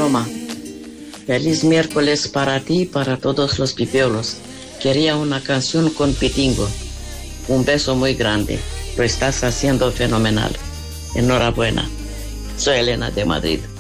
Paloma. Feliz miércoles para ti y para todos los pipiolos. Quería una canción con Pitingo. Un beso muy grande. Lo estás haciendo fenomenal. Enhorabuena. Soy Elena de Madrid.